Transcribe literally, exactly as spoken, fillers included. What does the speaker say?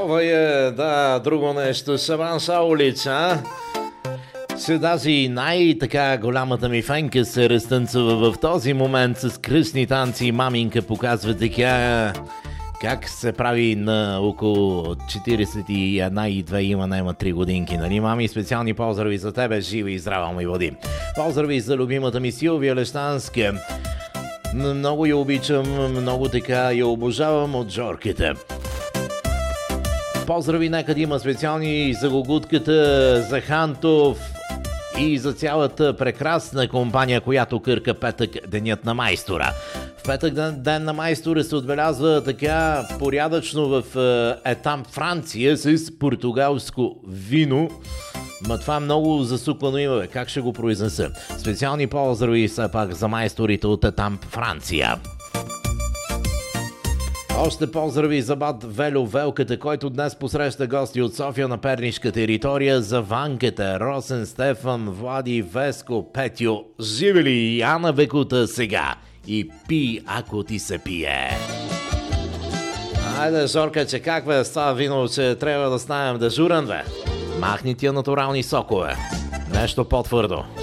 Това е, да, друго нещо. Шабан Шаулич, а? Че даже и най-така голямата ми фенка се разтънцува в този момент с кръстни танци и маминка показва така как се прави на около четиридесет и една и две, има найма три годинки, нали, мами? Специални поздрави за тебе, живи и здрава ми води. Поздрави за любимата ми Силвия Лещанска. Много я обичам, много така я обожавам от Жорката. Поздрави нека да има специални за Гогутката, за Хантов и за цялата прекрасна компания, която кърка петък, денят на майстора. В петък ден, ден на майстора се отбелязва така порядъчно в Етам, Франция, с португалско вино. Ма това е много засуквано име, как ще го произнеса? Специални поздрави все пак за майсторите от Етам, Франция. Още поздрави за бат Велю Велката, който днес посреща гости от София на пернишка територия, за Ванката, Росен, Стефан, Влади, Веско, Петю. Живи ли Ана Бекута сега? И пи, ако ти се пие. Айде, Жорка, че как бе с това вино, че трябва да ставим дежурен, бе? Махни тия натурални сокове. Нещо по-твърдо.